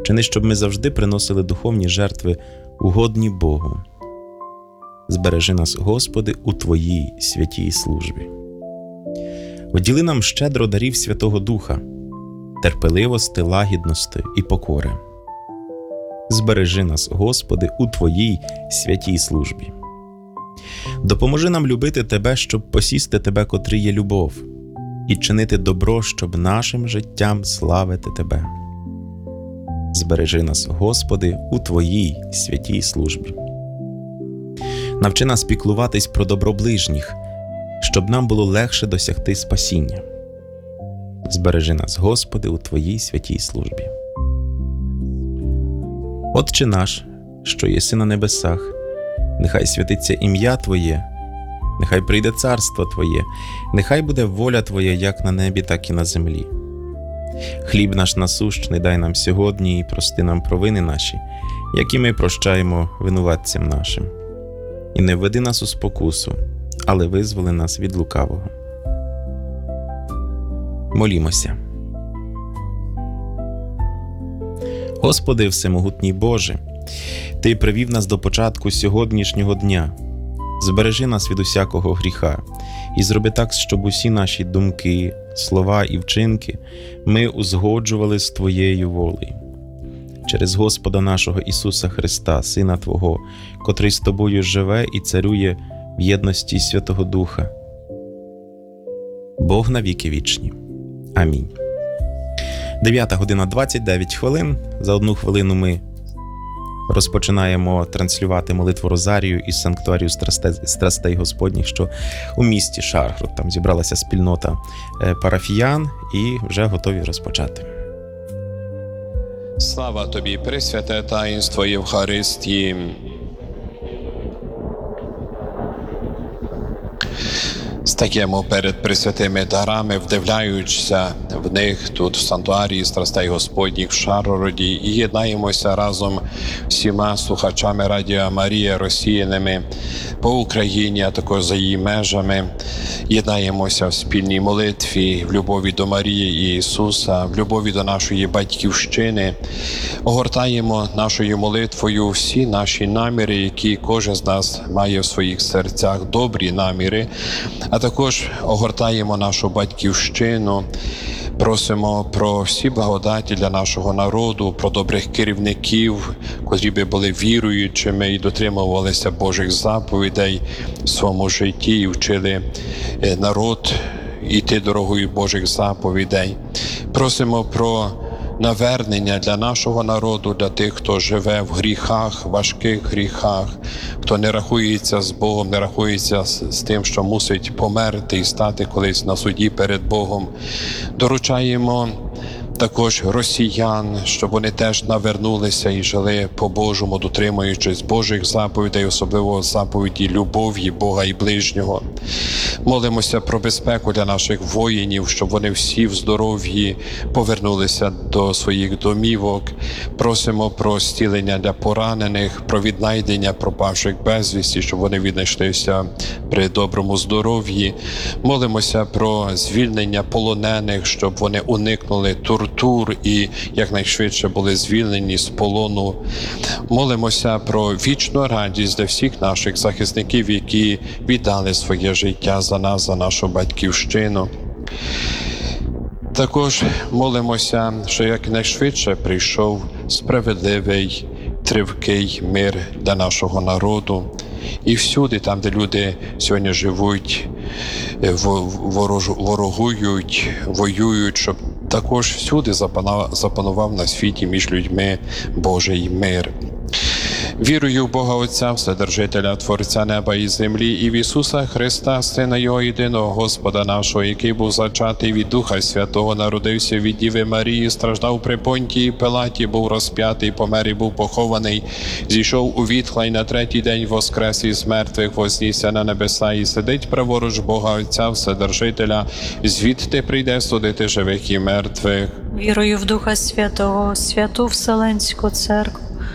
Вчини, щоб ми завжди приносили духовні жертви, угодні Богу. Збережи нас, Господи, у Твоїй святій службі. Вділи нам щедро дарів Святого Духа, терпеливости, лагідності і покори. Збережи нас, Господи, у Твоїй святій службі. Допоможи нам любити Тебе, щоб посісти Тебе, котрий є любов, і чинити добро, щоб нашим життям славити Тебе. Збережи нас, Господи, у Твоїй святій службі. Навчи нас піклуватись про добро ближніх, щоб нам було легше досягти спасіння. Збережи нас, Господи, у Твоїй святій службі. Отче наш, що єси на небесах, нехай святиться ім'я Твоє, нехай прийде царство Твоє, нехай буде воля Твоя як на небі, так і на землі. Хліб наш насущний дай нам сьогодні і прости нам провини наші, які ми прощаємо винуватцям нашим. І не введи нас у спокусу, але визволи нас від лукавого. Молімося. Господи всемогутній Боже, Ти привів нас до початку сьогоднішнього дня. Збережи нас від усякого гріха і зроби так, щоб усі наші думки, слова і вчинки ми узгоджували з Твоєю волею. Через Господа нашого Ісуса Христа, Сина Твого, котрий з Тобою живе і царює в єдності Святого Духа. Бог на віки вічні. Амінь. 9:29. За 1 хвилину ми розпочинаємо транслювати молитву Розарію із санктуарію страстей Господніх, що у місті Шаргород. Там зібралася спільнота парафіян і вже готові розпочати. Слава Тобі, пресвяте таїнство Євхаристії. Стаємо перед пресвятими дарами, вдивляючися в них тут в санктуарії страстей Господніх в Шаргороді, і єднаємося разом всіма слухачами Радіо Марія, розсіяними по Україні, а також за її межами. Єднаємося в спільній молитві, в любові до Марії і Ісуса, в любові до нашої Батьківщини. Огортаємо нашою молитвою всі наші наміри, які кожен з нас має в своїх серцях, добрі наміри, а також огортаємо нашу Батьківщину, просимо про всі благодаті для нашого народу, про добрих керівників, котрі би були віруючими і дотримувалися Божих заповідей в своєму житті і вчили народ йти дорогою Божих заповідей. Просимо про навернення для нашого народу, для тих, хто живе в гріхах, важких гріхах, хто не рахується з Богом, не рахується з тим, що мусить померти і стати колись на суді перед Богом. Доручаємо також росіян, щоб вони теж навернулися і жили по-божому, дотримуючись Божих заповідей, особливо заповіді любові Бога і ближнього. Молимося про безпеку для наших воїнів, щоб вони всі в здоров'ї повернулися до своїх домівок. Просимо про зцілення для поранених, про віднайдення пропавших безвісті, щоб вони віднайшлися при доброму здоров'ї. Молимося про звільнення полонених, щоб вони уникнули тортур і якнайшвидше були звільнені з полону. Молимося про вічну радість для всіх наших захисників, які віддали своє життя за нас, за нашу Батьківщину. Також молимося, що якнайшвидше прийшов справедливий, тривкий мир для нашого народу. І всюди, там, де люди сьогодні живуть, ворогують, воюють, щоб також всюди запанував на світі між людьми Божий мир. Вірую в Бога Отця, Вседержителя, Творця неба і землі, і в Ісуса Христа, Сина Його єдиного, Господа нашого, який був зачатий від Духа Святого, народився від Діви Марії, страждав при Понтії Пилаті, був розп'ятий, помер і був похований, зійшов у відхлань, на третій день воскрес із мертвих, вознісся на небеса і сидить праворуч Бога Отця, Вседержителя, звідти прийде судити живих і мертвих. Вірую в Духа Святого, святу Вселенську Церкву,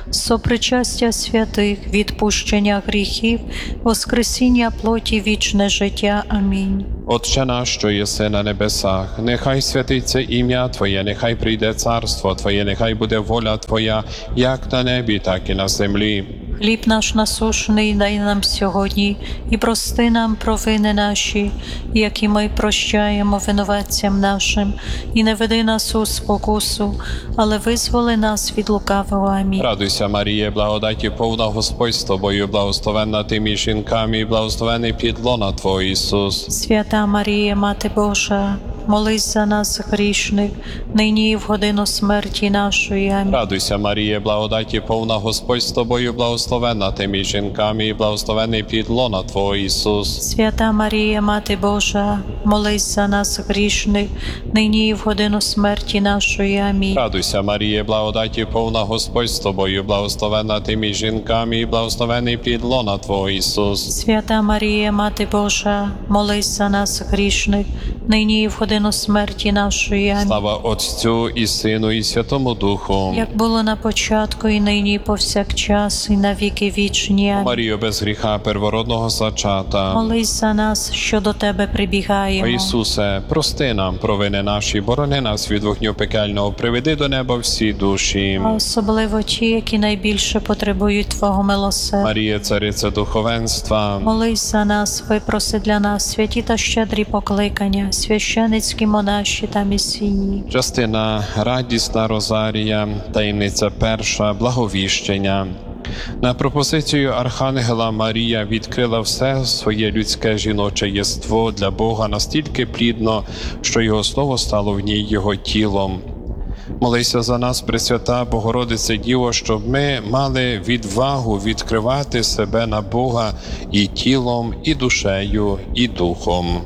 сопричастя святих, відпущення гріхів, воскресіння плоті, вічне життя. Амінь. Отче наш, що єси на небесах, нехай святиться ім'я Твоє, нехай прийде царство Твоє, нехай буде воля Твоя, як на небі, так і на землі. Хліб наш насушний дай нам сьогодні, і прости нам провини наші, як і ми прощаємо винуватцям нашим, і не веди нас у спокусу, але визволи нас від лукавого. Амінь. Радуйся, Маріє, благодаті повна Господь з тобою, благословенна ти між жінками, і благословений плід лона Твого Ісус. Свята Марія, Мати Божа, молись за нас грішних, нині і в годину смерті нашої. Амінь. Радуйся, Маріє, благодаті повна Господь з тобою, благословенна ти між жінками, і благословений плід лона Твого Ісус. Свята Марія, Мати Божа, молись за нас грішних, нині і в годину смерті нашої. Амінь. Радуйся, Маріє, благодаті повна Господь з тобою, благословенна ти між жінками, і благословений плід лона Твого Ісус. Свята Марія, Мати Божа, молись за нас грішних, нині і в годину смерті нашої. Амінь. Слава Отцю і Сину, і Святому Духу. Як було на початку, і нині, і повсякчас, і на віки вічні. Амінь. Марію без гріха первородного зачата. Молись за нас, що до Тебе прибігаємо. О Ісусе, прости нам провини наші, борони нас від вогню пекельного, приведи до неба всі душі. А особливо ті, які найбільше потребують Твого милосердя. Марія, цариця духовенства, Молись за нас, випроси для нас святі та щедрі покликання, священицькі, монаші та місійні. частина радісна Розарія, таємниця перша, благовіщення. На пропозицію Архангела Марія відкрила все своє людське жіноче єство для Бога настільки плідно, що Його слово стало в ній Його тілом. Молися за нас, Пресвята Богородице Діво, щоб ми мали відвагу відкривати себе на Бога і тілом, і душею, і духом.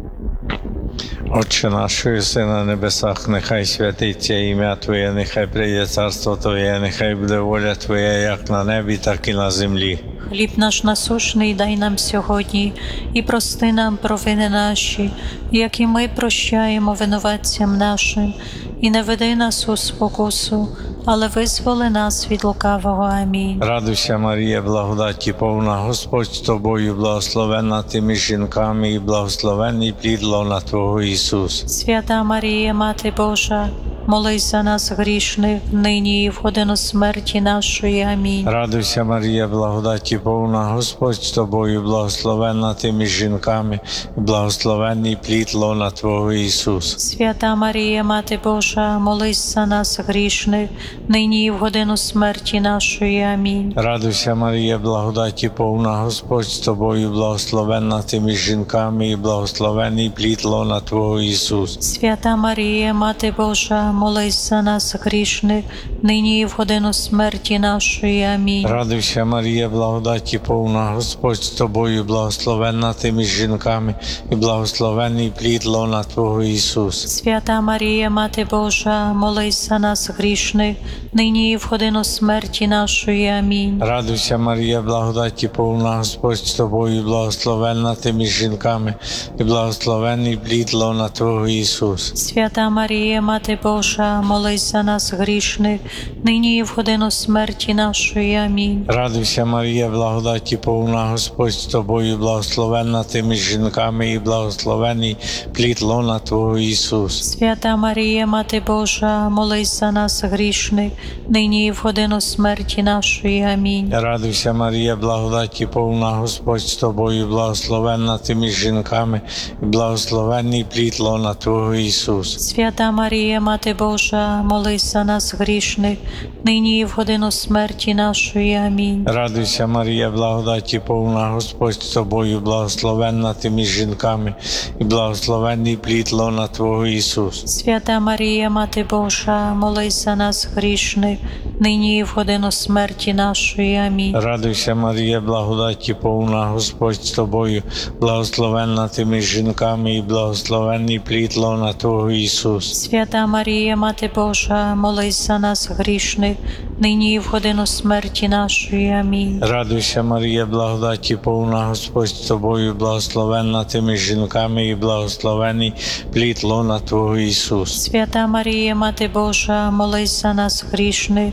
Отче наш, що єси на небесах, нехай святиться ім'я Твоє, нехай прийде царство Твоє, нехай буде воля Твоя, як на небі, так і на землі. Хліб наш насушний дай нам сьогодні, і прости нам провини наші, як і ми прощаємо винуватцям нашим, і не веди нас у спокусу, але визволи нас від лукавого. Амінь. Радуйся, Марія, благодаті повна, Господь з тобою, благословенна ти між жінками, і благословенний плід лона Твого Ісус. Свята Марія, Мати Божа, молись за нас грішних, нині і в годину смерті нашої. Амінь. Радуйся, Марія, благодаті повна, Господь з тобою, благословенна ти між жінками, і благословенний плід лона Твого Ісус. Свята Марія, Мати Божа, молись за нас грішних, нині і в годину смерті нашої. Амінь. Радуйся, Марія, благодаті повна, Господь з тобою, благословенна ти між жінками, і благословенний плід лона Твого Ісус. Свята Марія, Мати Божа, молись за нас грішних, нині і в годину смерті нашої. Амінь. Радуйся, Марія, благодаті повна, Господь з тобою, благословенна ти між жінками, і благословенний плід лона Твого Ісус. Свята Марія, Мати Божа, молись за нас грішних, нині і в годину смерті нашої. Амінь. Радуйся, Марія, благодаті повна, Господь з тобою, благословенна ти між жінками, і благословенний плід лона Твого Ісус. Свята Марія, Мати Божа, молись за нас грішних, нині і в годину смерті нашої. Амінь. Радуйся, Марія, благодаті повна, Господь з тобою, благословенна ти між жінками, і благословенний плід лона Твого Ісус. Свята Марія, Мати Божа, молись за нас грішних, нині і в годину смерті нашої. Амінь. Радуйся, Марія, благодаті повна, Господь з тобою, благословенна ти між жінками, і благословенний плід лона Твого Ісус. Свята Марія, Мати Божа, молись за нас грішних, нині і в годину смерті нашої. Амінь. Радуйся, Марія, благодаті повна, Господь з тобою, благословенна ти між жінками, і благословенний плід лона Твого Ісус. Свята Марія, Мати Божа, молись за нас грішних, нині і в годину смерті нашої. Амінь. Радуйся, Марія, благодаті повна, Господь з тобою, благословенна ти між жінками, і благословенний плід лона Твого Ісус. Свята Марія, Мати Божа, молись за нас грішних, нині і в годину смерті нашої. Амінь. Радуйся, Марія, благодаті повна, Господь з тобою, благословенна ти між жінками, і благословенний плід лона Твого Ісус. Свята Марія, Мати Божа, молись за нас грішних,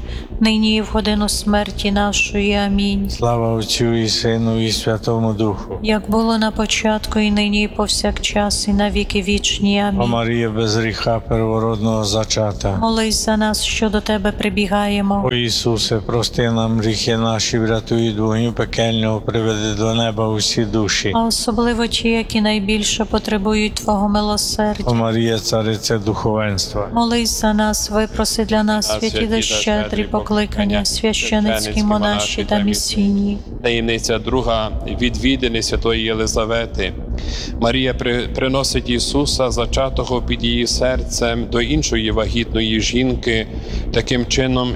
нині і в годину смерті нашої. Амінь. Слава Отцю і Сину і Святому Духу. Як було на початку, і нині, і повсякчас, і на віки вічні. О Амінь. Марія без гріха первородного зачата. Молись за нас, що до Тебе прибігаємо. О Ісусе, прости нам гріхи наші, врятуй від вогню пекельного, приведи до неба усі душі. А особливо ті, які найбільше потребують Твого О милосердя. Марія, царице духовенства. Молись за нас, випроси для нас святі та щедрі покликання, священицькі, монаші та місійні. Таємниця друга – відвідини Святої Єлизавети. Марія приносить Ісуса, зачатого під її серцем, до іншої вагітної жінки, таким чином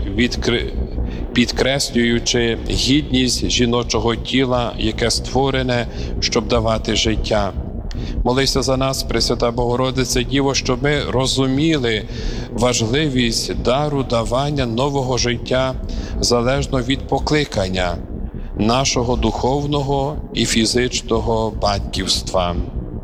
підкреслюючи гідність жіночого тіла, яке створене, щоб давати життя. Молися за нас, Пресвята Богородице Діво, щоб ми розуміли важливість дару давання нового життя залежно від покликання нашого духовного і фізичного батьківства.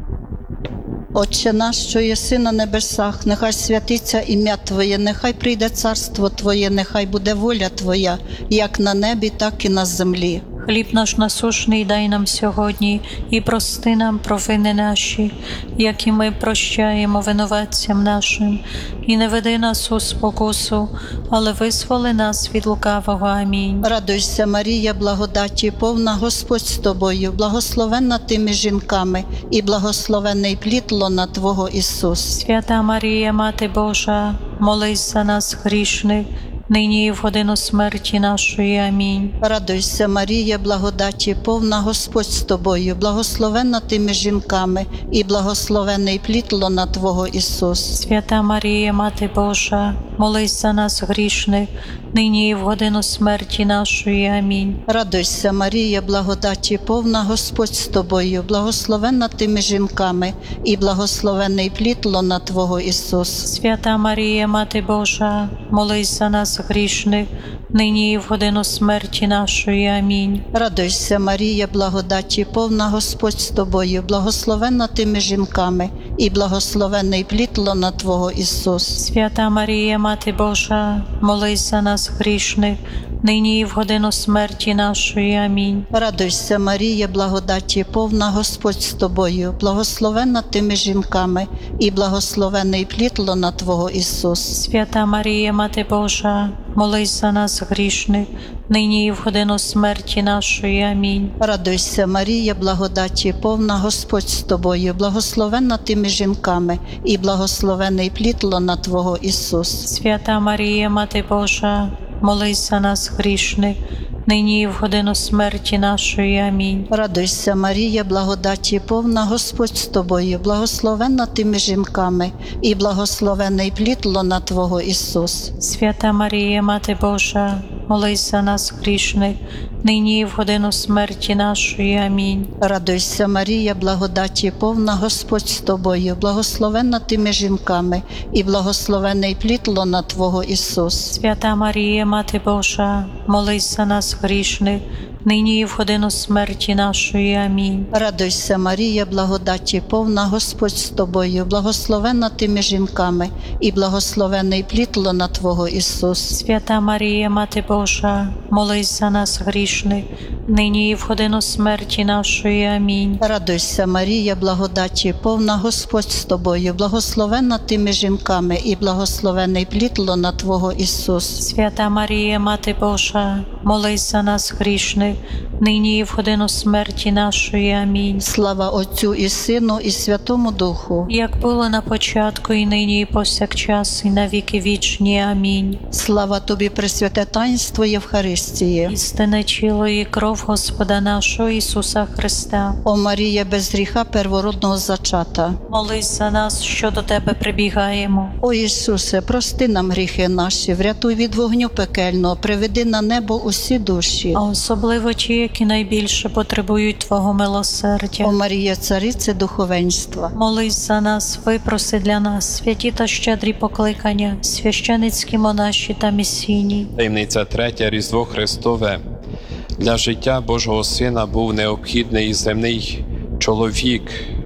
Отче наш, що єси на небесах, нехай святиться ім'я Твоє, нехай прийде царство Твоє, нехай буде воля Твоя, як на небі, так і на землі. Хліб наш насущний дай нам сьогодні, і прости нам провини наші, як і ми прощаємо винуватцям нашим. І не веди нас у спокусу, але визволи нас від лукавого. Амінь. Радуйся, Марія, благодаті повна, Господь з тобою, благословенна ти між жінками, і благословенний плід лона Твого, Ісус. Свята Марія, Мати Божа, молись за нас грішних, нині і в годину смерті нашої. Амінь. Радуйся, Марія, благодаті повна, Господь з тобою, благословенна ти між жінками, і благословенний плід лона Твого, Ісус. Свята Марія, Мати Божа, молись за нас грішних, нині і в годину смерті нашої. Амінь. Радуйся, Марія, благодаті повна, Господь з тобою, благословенна ти між жінками, і благословенний плід лона Твого, Ісус. Свята Марія, Мати Божа, молись за нас грішних, нині і в годину смерті нашої. Амінь. Радуйся, Марія, благодаті повна, Господь з тобою, благословенна ти між жінками, і благословенний плід лона Твого, Ісус. Свята Марія, Мати Божа, молись за нас грішних, нині і в годину смерті нашої. Амінь. Радуйся, Марія, благодаті повна, Господь з тобою, благословенна ти між жінками, і благословенний плід лона Твого, Ісус. Свята Марія, Мати Божа, молись за нас грішних, нині і в годину смерті нашої. Амінь. Радуйся, Марія, благодаті повна, Господь з тобою, благословенна ти між жінками, і благословенний плід лона Твого, Ісус. Свята Марія, Мати Божа, молись за нас грішних, нині і в годину смерті нашої. Амінь. Радуйся, Марія, благодаті повна, Господь з тобою, благословенна ти між жінками, і благословенний плід лона Твого, Ісус. Свята Марія, Мати Божа, молись за нас грішних, нині і в годину смерті нашої. Амінь. Радуйся, Марія, благодаті повна, Господь з тобою, благословенна ти між жінками, і благословенний плід лона Твого, Ісус. Свята Марія, Мати Божа, молись за нас грішних, нині і в годину смерті нашої. Амінь. Радуйся, Марія, благодаті повна, Господь з тобою, благословенна ти між жінками, і благословенний плід лона Твого, Ісус. Свята Марія, Мати Божа, молись за нас грішних, нині і в годину смерті нашої. Амінь. Радуйся, Марія, благодаті повна, Господь з тобою, благословенна ти між жінками, і благословенний плід лона Твого, Ісус. Свята Марія, Мати Божа, молись за нас грішних, нині і в годину смерті нашої. Амінь. Слава Отцю і Сину, і Святому Духу. Як було на початку, і нині, і повсякчас, і на віки вічні. Амінь. Слава Тобі, Пресвяте таїнство Євхаристії. Істинне тіло і кров Господа нашого Ісуса Христа. О Марія, без гріха первородного зачата. Молись за нас, що до Тебе прибігаємо. О Ісусе, прости нам гріхи наші, врятуй від вогню пекельного, приведи на небо усі душі. А особливо ті, які найбільше потребують Твого милосердя. О Марія, царице духовенства. Молись за нас, випроси для нас святі та щедрі покликання, священицькі, монаші та місійні. Таємниця третя – Різдво Христове. Для життя Божого Сина був необхідний земний чоловік,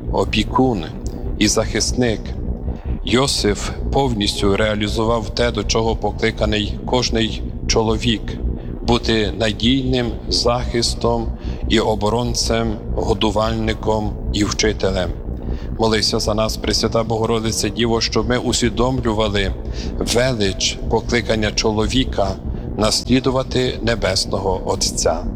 опікун і захисник. Йосиф повністю реалізував те, до чого покликаний кожний чоловік, бути надійним захистом і оборонцем, годувальником і вчителем. Молися за нас, Пресвята Богородице Діво, щоб ми усвідомлювали велич покликання чоловіка наслідувати Небесного Отця.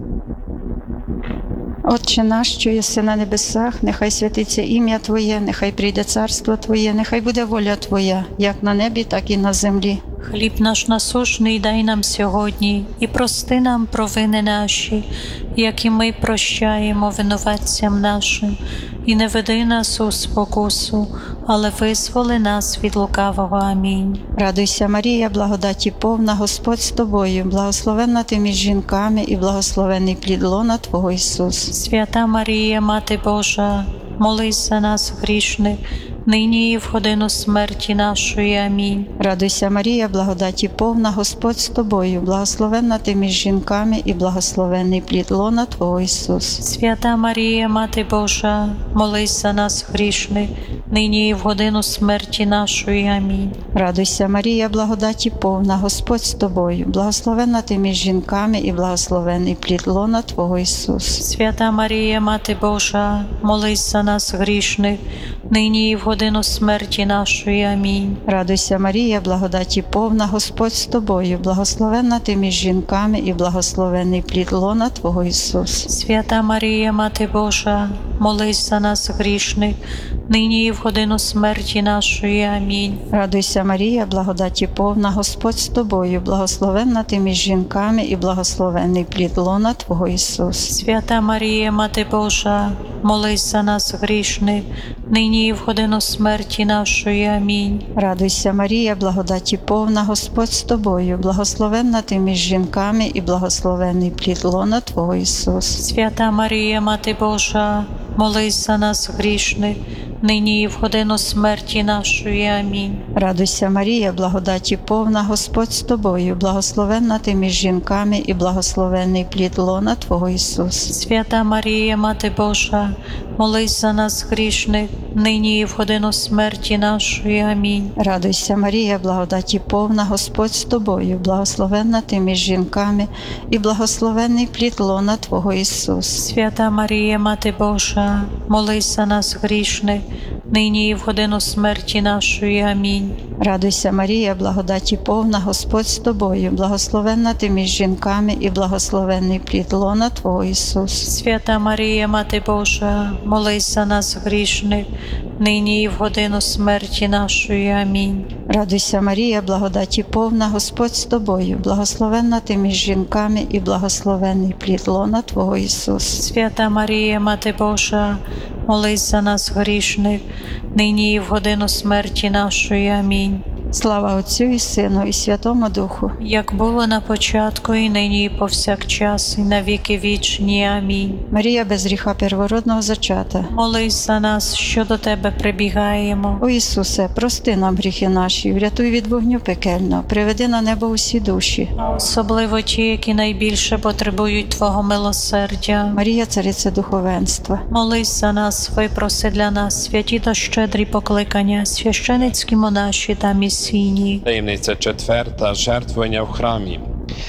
Отче наш, що єси на небесах, нехай святиться ім'я Твоє, нехай прийде царство Твоє, нехай буде воля Твоя, як на небі, так і на землі. Хліб наш насущний дай нам сьогодні, і прости нам провини наші, як і ми прощаємо винуватцям нашим. І не веди нас у спокусу, але визволи нас від лукавого. Амінь. Радуйся, Марія, благодаті повна, Господь з тобою, благословенна ти між жінками, і благословений плід лона Твого Ісус. Свята Марія, Мати Божа, молись за нас грішних, нині і в годину смерті нашої. Амінь. Радуйся, Марія, благодаті повна, Господь з тобою, благословенна ти між жінками, і благословений плід лона Твого Ісус. Свята Марія, Мати Божа, молись за нас грішних, нині і в годину смерті нашої. Амінь. Радуйся, Марія, благодаті повна, Господь з тобою, благословенна ти між жінками, і благословений плід лона Твого Ісус. Свята Марія, Мати Божа, молись за нас грішних, нині і в годину смерті нашої. Амінь. Радуйся, Марія, благодаті повна, Господь з тобою, благословенна ти між жінками, і благословений плід лона Твого Ісус. Свята Марія, Мати Божа, молись за нас грішних, нині і в годину смерті нашої. Амінь. Радуйся, Марія, благодаті повна, Господь з тобою, благословенна ти між жінками, і благословений плід лона Твого Ісус. Свята Марія, Мати Божа, молись за нас грішних, нині і в годину смерті нашої. Амінь. Радуйся, Марія, благодаті повна, Господь з тобою, благословенна ти між жінками, і благословений плід лона Твого Ісус. Свята Марія, Мати Божа, молись за нас грішних, нині і в годину смерті нашої. Амінь. Радуйся, Марія, благодаті повна, Господь з тобою, благословенна ти між жінками, і благословений плід лона Твого Ісус. Свята Марія, Мати Божа, молись за нас грішних, нині і в годину смерті нашої. Амінь. Радуйся, Марія, благодаті повна, Господь з тобою, благословенна ти між жінками, і благословений плід лона Твого Ісус. Свята Марія, Мати Божа, молись за нас грішних, нині і в годину смерті нашої. Амінь. Радуйся, Марія, благодаті повна, Господь з тобою, благословенна ти між жінками, і благословений плід лона Твого Ісус. Свята Марія, Мати Божа, молись за нас грішних, нині і в годину смерті нашої. Амінь. Радуйся, Марія, благодаті повна, Господь з тобою, благословенна ти між жінками, і благословений плід лона Твого Ісус. Свята Марія, Мати Божа, молись за нас грішних, нині і в годину смерті нашої. Амінь. Слава Отцю і Сину, і Святому Духу. Як було на початку, і нині, і повсякчас, і на віки вічні. Амінь. Марія без гріха первородного зачата. Молись за нас, що до Тебе прибігаємо. О Ісусе, прости нам гріхи наші, врятуй від вогню пекельного, приведи на небо усі душі. Особливо ті, які найбільше потребують Твого милосердя. Марія, цариця духовенства. Молись за нас, випроси для нас, святі та щедрі покликання, священицькі монаші та місійні. Таємниця четверта – жертвування в храмі.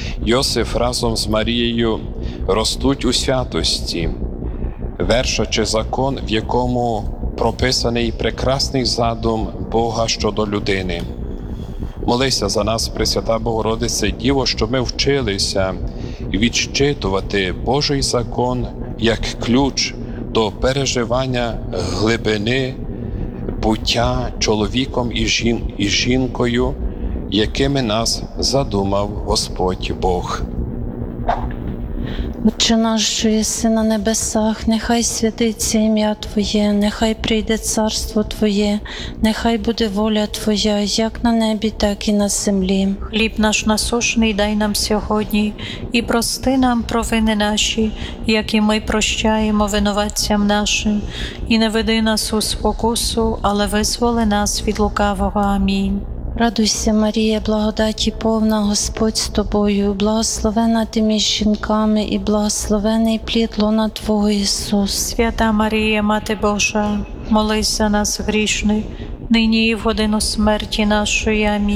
Йосиф разом з Марією ростуть у святості, вершачи закон, в якому прописаний прекрасний задум Бога щодо людини. Молися за нас, Пресвята Богородице Діво, щоб ми вчилися відчитувати Божий закон як ключ до переживання глибини буття чоловіком і жінкою, якими нас задумав Господь Бог. Отче наш, що єси на небесах, нехай святиться ім'я Твоє, нехай прийде царство Твоє, нехай буде воля Твоя, як на небі, так і на землі. Хліб наш насущний дай нам сьогодні, і прости нам провини наші, як і ми прощаємо винуватцям нашим. І не веди нас у спокусу, але визволи нас від лукавого. Амінь. Радуйся, Марія, благодаті повна, Господь з тобою, благословена ти між жінками, і благословений плід лона Твого Ісус. Свята Марія, Мати Божа, молись за нас грішних, нині і в годину смерті нашої. Амінь.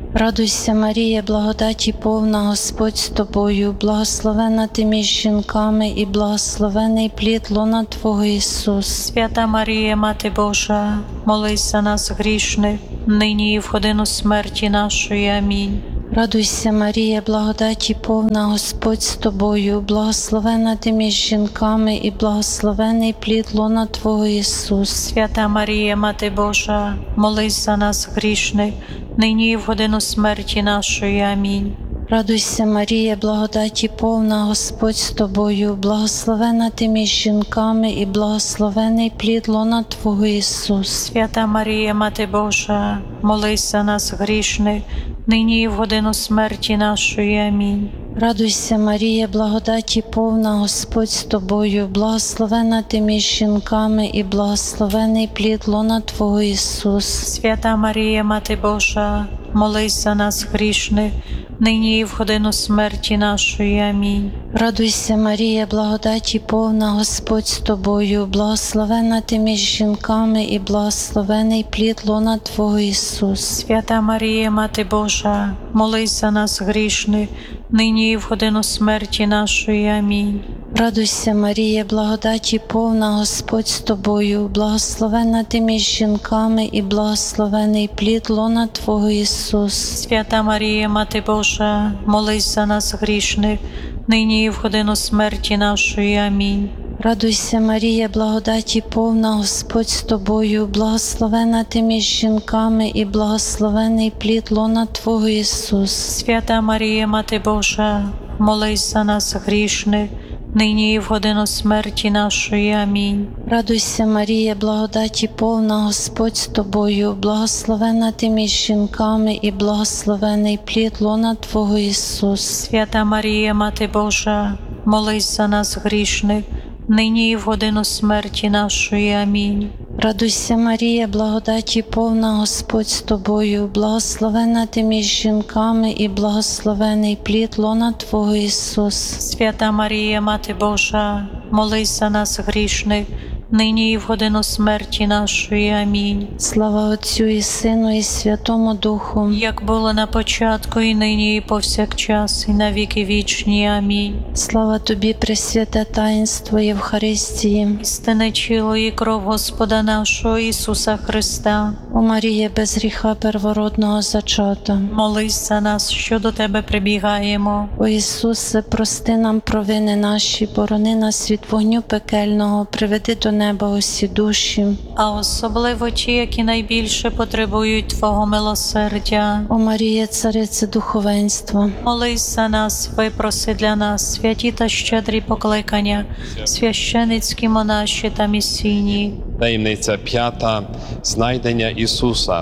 Радуйся, Марія, благодаті повна, Господь з тобою, благословенна ти між жінками і благословений плід лона Твого Ісус. Свята Марія, Мати Божа, молись за нас грішних, нині і в годину смерті нашої. Амінь. Радуйся, Марія, благодаті повна, Господь з тобою, благословенна ти між жінками і благословений плід лона Твого Ісус. Свята Марія, Мати Божа, молись за нас грішних, нині і в годину смерті нашої. Амінь. Радуйся, Марія, благодаті повна, Господь з тобою, благословенна ти між жінками і благословений плід лона Твого Ісус. Свята Марія, Мати Божа, молись за нас грішних, нині і в годину смерті нашої. Амінь. Радуйся, Марія, благодаті повна, Господь з тобою, благословенна ти між жінками і благословений плід лона Твого Ісус. Свята Марія, Мати Божа, молись за нас грішних, нині і в годину смерті нашої. Амінь. Радуйся, Марія, благодаті повна, Господь з тобою, благословенна ти між жінками і благословений плід лона Твого Ісус. Свята Марія, Мати Божа, молись за нас грішних, нині і в годину смерті нашої. Амінь. Радуйся, Марія, благодаті повна, Господь з тобою, благословенна ти між жінками і благословений плід лона Твого Ісус. Свята Марія, Мати Божа, молись за нас грішних, нині і в годину смерті нашої. Амінь. Радуйся, Марія, благодаті повна, Господь з тобою, благословенна ти між жінками і благословений плід лона Твого Ісус. Свята Марія, Мати Божа, молись за нас грішних, нині і в годину смерті нашої. Амінь. Радуйся, Марія, благодаті повна, Господь з тобою, благословенна ти між жінками і благословений плід лона Твого Ісус. Свята Марія, Мати Божа, молись за нас грішних, нині і в годину смерті нашої. Амінь. Радуйся, Марія, благодаті повна, Господь з тобою, благословенна ти між жінками і благословений плід лона Твого Ісус. Свята Марія, Мати Божа, молись за нас грішних, нині і в годину смерті нашої. Амінь. Слава Отцю і Сину і Святому Духу, Як було на початку, і нині, і повсякчас, і на віки вічні. Амінь. слава Тобі, Пресвяте таїнство Євхаристії. Істинне тіло і кров Господа нашого Ісуса Христа, О Марія, без гріха первородного зачата. молись за нас, що до Тебе прибігаємо. О Ісусе, прости нам провини наші, борони нас від вогню пекельного, приведи до неба усі душі. А особливо ті, які найбільше потребують Твого милосердя. О Марія, царице духовенства, Молись за нас, випроси для нас святі та щедрі покликання, священицькі, монаші та місійні. Таємниця 5. Знайдення Ісуса.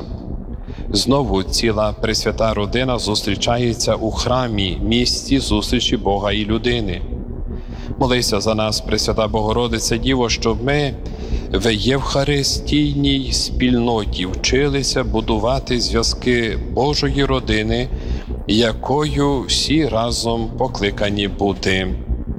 Знову ціла Пресвята родина зустрічається у храмі, місці зустрічі Бога і людини. Молися за нас, Пресвята Богородиця Діво, щоб ми в євхаристійній спільноті вчилися будувати зв'язки Божої родини, якою всі разом покликані бути.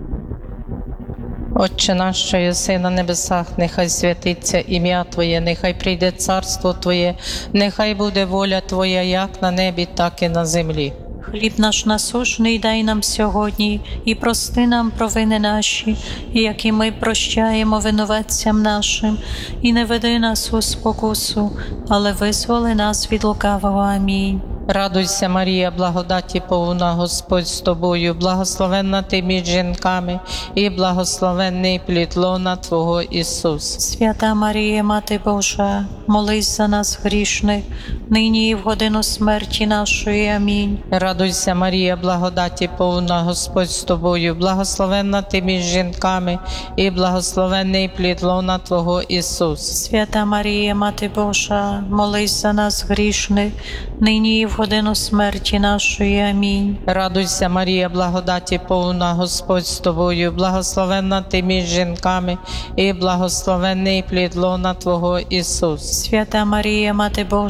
Отче наш, що єси на небесах, нехай святиться ім'я Твоє, нехай прийде царство Твоє, нехай буде воля Твоя, як на небі, так і на землі. Хліб наш насущний дай нам сьогодні, і прости нам провини наші, як і ми прощаємо винуватцям нашим, і не веди нас у спокусу, але визволи нас від лукавого. Амінь. Радуйся, Марія, благодаті повна, Господь з тобою, благословенна ти між жінками, і благословенний плід лона Твого Ісус. Свята Марія, Мати Божа, молись за нас грішних, нині і в годину смерті нашої. Амінь. Радуйся, Марія, благодаті повна, Господь з тобою, благословенна ти між жінками, і благословенний плід лона Твого Ісус. Свята Марія, Мати Божа, молись за нас грішних, нині і в годину смерті нашої. Амінь. Радуйся, Марія, благодаті повна, Господь з тобою, благословенна ти між жінками, і благословенний плід лона Твого Ісус. Свята Марія, Мати Божа,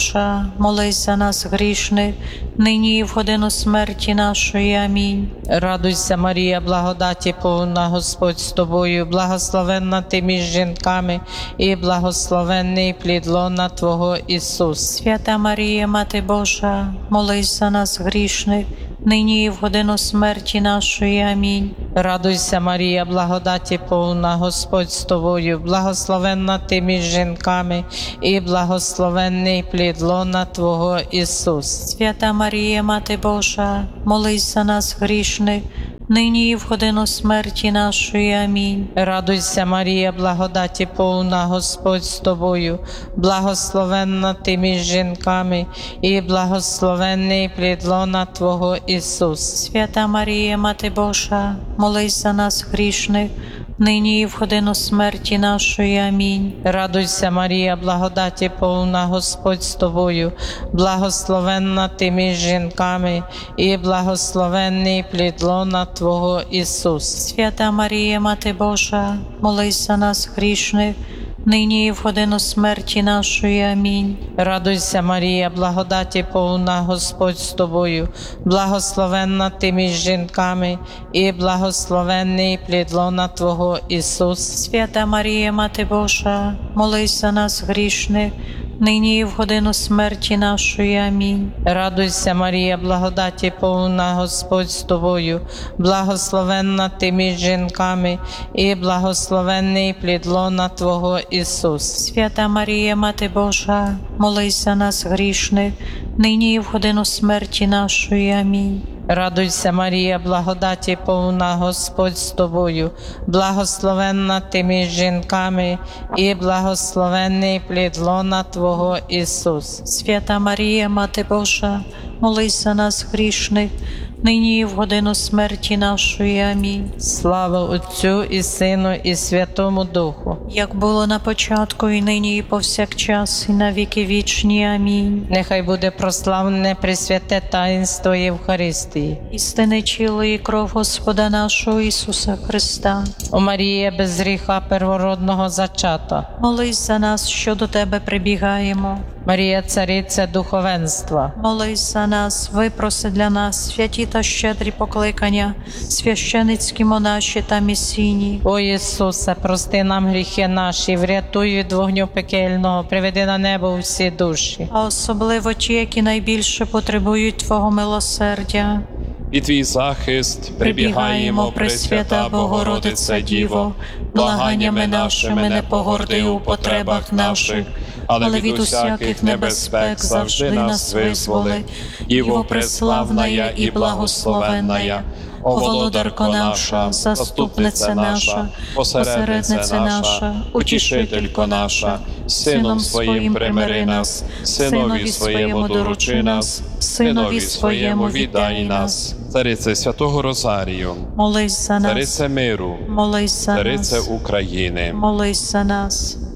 молись за нас грішних, нині і в годину смерті нашої. Амінь. Радуйся, Марія, благодаті повна, Господь з тобою, благословенна ти між жінками, і благословенний плід лона Твого, Ісус. Свята Марія, Мати Божа, молись за нас грішних, нині і в годину смерті нашої. Амінь. Радуйся, Марія, благодаті повна, Господь з тобою, благословенна ти між жінками, і благословенний плід лона Твого, Ісус. Свята Марія, Мати Божа, молись за нас грішних, нині і в годину смерті нашої. Амінь. Радуйся, Марія, благодаті повна, Господь з тобою, благословенна ти між жінками, і благословенний плід лона Твого, Ісус. Свята Марія, Мати Божа, молись за нас грішних, нині і в годину смерті нашої. Амінь. Радуйся, Марія, благодаті повна, Господь з тобою, благословенна ти між жінками, і благословенний плід лона Твого, Ісус. Свята Марія, Мати Божа, молись за нас грішних, нині і в годину смерті нашої. Амінь. Радуйся, Марія, благодаті повна, Господь з тобою, благословенна ти між жінками, і благословенний плід лона Твого, Ісус. Свята Марія, Мати Божа, молись за нас грішних, нині і в годину смерті нашої. Амінь. Радуйся, Марія, благодаті повна, Господь з тобою, благословенна ти між жінками, і благословенний плід лона Твого, Ісус. Свята Марія, Мати Божа, молись за нас грішних, нині і в годину смерті нашої. Амінь. Радуйся, Марія, благодаті повна, Господь з тобою, благословенна ти між жінками, і благословенний плід лона Твого, Ісус. Свята Марія, Мати Божа, молись за нас грішних, нині і в годину смерті нашої. Амінь. Слава Отцю і Сину, і Святому Духу. Як було на початку, і нині, і повсякчас, і на віки вічні. Амінь. Нехай буде прославлене пресвяте таїнство Євхаристії. Істини тіло і кров Господа нашого Ісуса Христа. О Марія, без гріха первородного зачата. Молись за нас, що до Тебе прибігаємо. Марія, цариця духовенства. Молись за нас, випроси для нас святі та щедрі покликання, священицькі, монаші та місійні. О Ісусе, прости нам гріхи наші, врятуй від вогню пекельного, приведи на небо усі душі. А особливо ті, які найбільше потребують Твого милосердя. І твій захист прибігаємо, Пресвята Богородице Діво, благаннями нашими не погорди у потребах наших, але від усяких небезпек завжди нас визволи. Діво преславная і благословенная, о володарко наша, заступниця наша, посередниця наша, утішителько наша, Сином Своїм примири нас, Синові Своєму доручи нас, Синові Своєму віддай нас. Царице Святого Розарію, Молись за нас, Царице миру, молись за Царице нас, України, молись за нас.